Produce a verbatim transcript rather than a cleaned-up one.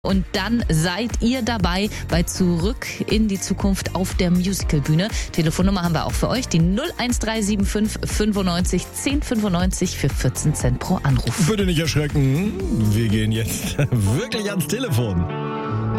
Und dann seid ihr dabei bei Zurück in die Zukunft auf der Musicalbühne. Telefonnummer haben wir auch für euch, die null eins drei sieben fünf fünfundneunzig zehn fünfundneunzig für vierzehn Cent pro Anruf. Bitte nicht erschrecken, wir gehen jetzt wirklich ans Telefon.